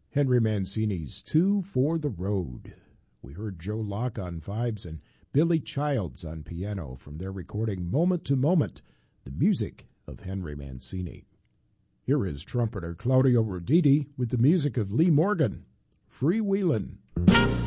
Henry Mancini's Two for the Road. We heard Joe Locke on vibes and Billy Childs on piano from their recording Moment to Moment, the music of Henry Mancini. Here is trumpeter Claudio Roditi with the music of Lee Morgan, Freewheelin'.